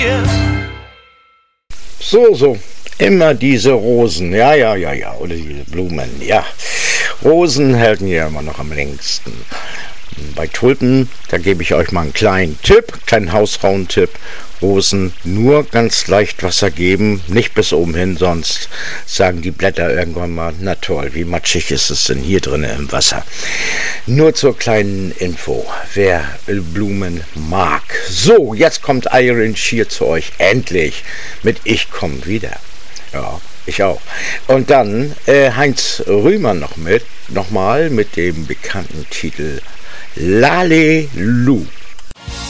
So, immer diese Rosen, ja, oder diese Blumen, ja. Rosen halten ja immer noch am längsten. Bei Tulpen, da gebe ich euch mal einen kleinen Hausfrauentipp. Rosen nur ganz leicht Wasser geben, nicht bis oben hin, sonst sagen die Blätter irgendwann mal, na toll, wie matschig ist es denn hier drin im Wasser. Nur zur kleinen Info, wer Blumen mag. So, jetzt kommt Iron Shear zu euch, endlich, mit Ich komm wieder. Ja, ich auch. Und dann Heinz Rühmann nochmal mit dem bekannten Titel Lalelu.